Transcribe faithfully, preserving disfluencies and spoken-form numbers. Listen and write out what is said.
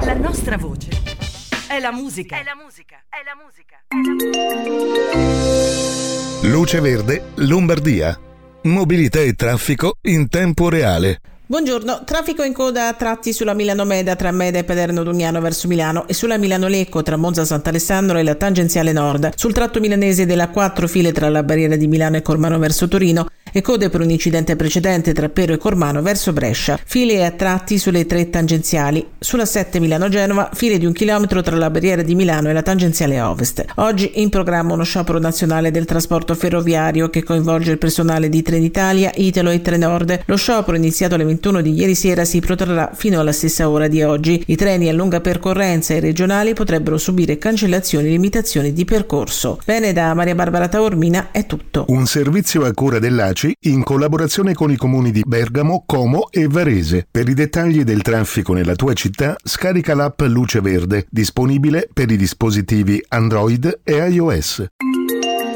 La nostra voce è la musica. È la musica. È la musica. È la musica. Luce Verde, Lombardia. Mobilità e traffico in tempo reale. Buongiorno, traffico in coda a tratti sulla Milano-Meda tra Meda e Paderno Dugnano verso Milano e sulla Milano-Lecco tra Monza Sant'Alessandro e la tangenziale nord. Sul tratto milanese della quattro file tra la barriera di Milano e Cormano verso Torino e code per un incidente precedente tra Pero e Cormano verso Brescia. File a tratti sulle tre tangenziali. Sulla sette Milano-Genova, file di un chilometro tra la barriera di Milano e la tangenziale ovest. Oggi in programma uno sciopero nazionale del trasporto ferroviario che coinvolge il personale di Trenitalia, Italo e Trenord. Lo sciopero, iniziato alle ventuno di ieri sera, si protrarrà fino alla stessa ora di oggi. I treni a lunga percorrenza e regionali potrebbero subire cancellazioni e limitazioni di percorso. Bene, da Maria Barbara Taormina è tutto. Un servizio a cura dell'A C I in collaborazione con i comuni di Bergamo, Como e Varese. Per i dettagli del traffico nella tua città, scarica l'app Luce Verde, disponibile per i dispositivi Android e iOS.